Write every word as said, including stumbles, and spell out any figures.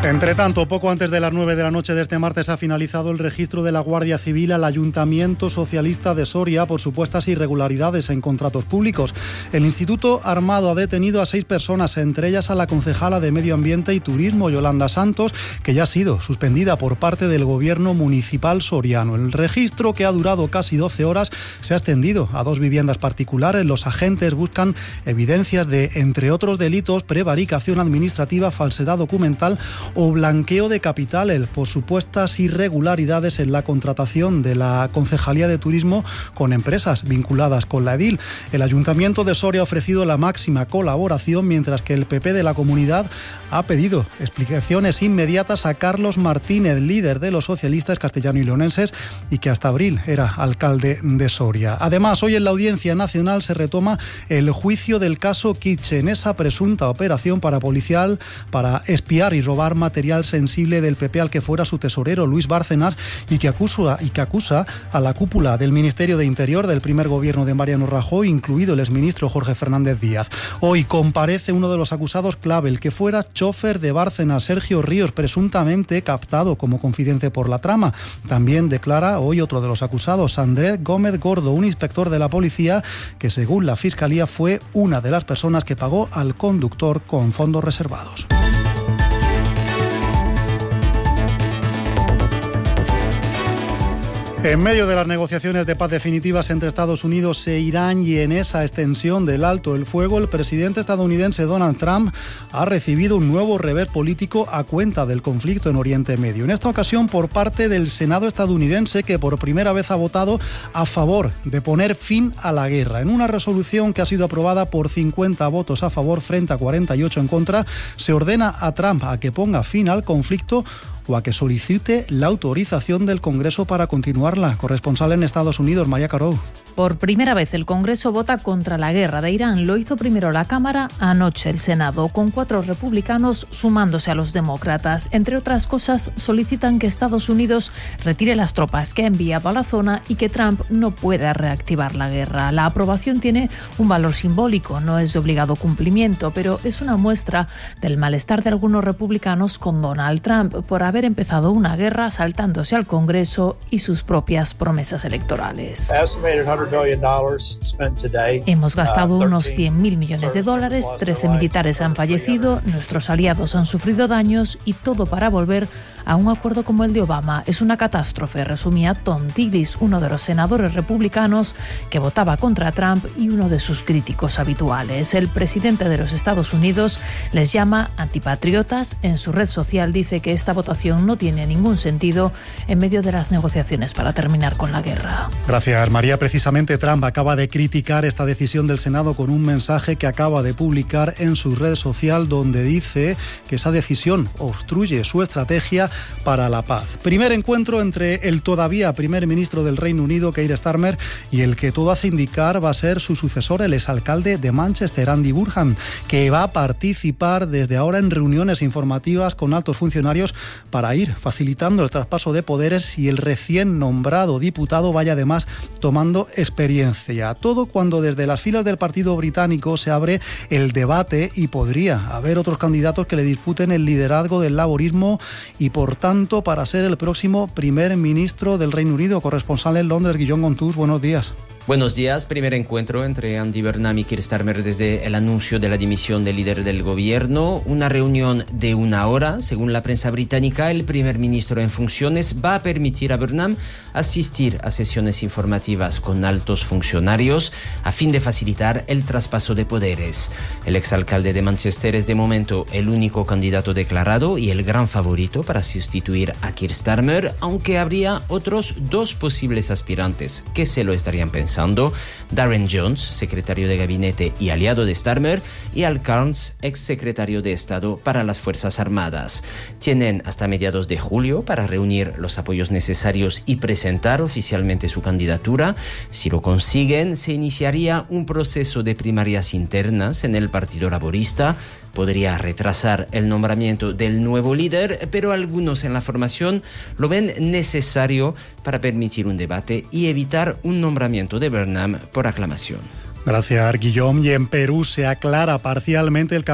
Entre tanto, poco antes de las nueve de la noche de este martes ha finalizado el registro de la Guardia Civil al Ayuntamiento Socialista de Soria por supuestas irregularidades en contratos públicos. El Instituto Armado ha detenido a seis personas, entre ellas a la concejala de Medio Ambiente y Turismo, Yolanda Santos, que ya ha sido suspendida por parte del Gobierno Municipal soriano. El registro, que ha durado casi doce horas, se ha extendido a dos viviendas particulares. Los agentes buscan evidencias de, entre otros delitos, prevaricación administrativa, falsedad documental o blanqueo de capitales por supuestas irregularidades en la contratación de la Concejalía de Turismo con empresas vinculadas con la edil. El Ayuntamiento de Soria ha ofrecido la máxima colaboración, mientras que el P P de la comunidad ha pedido explicaciones inmediatas a Carlos Martínez, líder de los socialistas castellano y leonenses y que hasta abril era alcalde de Soria. Además, hoy en la Audiencia Nacional se retoma el juicio del caso Kitchen, esa presunta operación parapolicial para espiar y robar material sensible del P P al que fuera su tesorero, Luis Bárcenas, y que acusa, y que acusa a la cúpula del Ministerio de Interior del primer gobierno de Mariano Rajoy, incluido el exministro Jorge Fernández Díaz. Hoy comparece uno de los acusados clave, el que fuera chofer de Bárcenas, Sergio Ríos, presuntamente captado como confidente por la trama. También declara hoy otro de los acusados, Andrés Gómez Gordo, un inspector de la policía que, según la Fiscalía, fue una de las personas que pagó al conductor con fondos reservados. En medio de las negociaciones de paz definitivas entre Estados Unidos e Irán y en esa extensión del alto el fuego, el presidente estadounidense Donald Trump ha recibido un nuevo revés político a cuenta del conflicto en Oriente Medio. En esta ocasión por parte del Senado estadounidense, que por primera vez ha votado a favor de poner fin a la guerra. En una resolución que ha sido aprobada por cincuenta votos a favor frente a cuarenta y ocho en contra, se ordena a Trump a que ponga fin al conflicto o a que solicite la autorización del Congreso para continuarla. Corresponsal en Estados Unidos, María Caró. Por primera vez el Congreso vota contra la guerra de Irán. Lo hizo primero la Cámara, anoche el Senado, con cuatro republicanos sumándose a los demócratas. Entre otras cosas, solicitan que Estados Unidos retire las tropas que ha enviado a la zona y que Trump no pueda reactivar la guerra. La aprobación tiene un valor simbólico, no es de obligado cumplimiento, pero es una muestra del malestar de algunos republicanos con Donald Trump por haber empezado una guerra saltándose al Congreso y sus propias promesas electorales. Hemos gastado unos cien mil millones de dólares, trece militares han fallecido, nuestros aliados han sufrido daños y todo para volver a un acuerdo como el de Obama. Es una catástrofe, resumía Tom Tigris, uno de los senadores republicanos que votaba contra Trump y uno de sus críticos habituales. El presidente de los Estados Unidos les llama antipatriotas. En su red social dice que esta votación no tiene ningún sentido en medio de las negociaciones para terminar con la guerra. Gracias, María. Precisamente Trump acaba de criticar esta decisión del Senado con un mensaje que acaba de publicar en su red social, donde dice que esa decisión obstruye su estrategia para la paz. Primer encuentro entre el todavía primer ministro del Reino Unido, Keir Starmer, y el que todo hace indicar va a ser su sucesor, el exalcalde de Manchester, Andy Burnham, que va a participar desde ahora en reuniones informativas con altos funcionarios para ir facilitando el traspaso de poderes y el recién nombrado diputado vaya además tomando experiencia. Todo cuando desde las filas del partido británico se abre el debate y podría haber otros candidatos que le disputen el liderazgo del laborismo y por tanto para ser el próximo primer ministro del Reino Unido. Corresponsal en Londres, Guillón Gontús, buenos días. Buenos días. Primer encuentro entre Andy Burnham y Keir Starmer desde el anuncio de la dimisión del líder del gobierno. Una reunión de una hora. Según la prensa británica, el primer ministro en funciones va a permitir a Burnham asistir a sesiones informativas con altos funcionarios a fin de facilitar el traspaso de poderes. El exalcalde de Manchester es de momento el único candidato declarado y el gran favorito para sustituir a Keir Starmer, aunque habría otros dos posibles aspirantes que se lo estarían pensando. Darren Jones, secretario de gabinete y aliado de Starmer, y Al Cairns, ex secretario de Estado para las Fuerzas Armadas. Tienen hasta mediados de julio para reunir los apoyos necesarios y presentar oficialmente su candidatura. Si lo consiguen, se iniciaría un proceso de primarias internas en el Partido Laborista. Podría retrasar el nombramiento del nuevo líder, pero algunos en la formación lo ven necesario para permitir un debate y evitar un nombramiento de Burnham por aclamación. Gracias, Guillaume. Y en Perú se aclara parcialmente el